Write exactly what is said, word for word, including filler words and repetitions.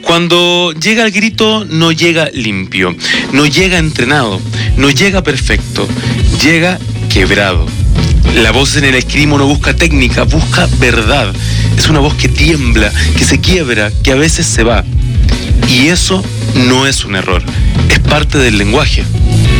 Cuando llega el grito, no llega limpio, no llega entrenado, no llega perfecto, llega quebrado. La voz en el escrimo no busca técnica, busca verdad. Es una voz que tiembla, que se quiebra, que a veces se va. Y eso no es un error, es parte del lenguaje.